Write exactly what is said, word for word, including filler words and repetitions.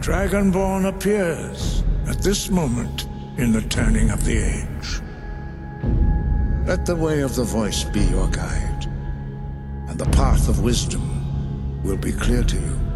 Dragonborn appears at this moment in the turning of the age. Let the way of the voice be your guide, and the path of wisdom will be clear to you.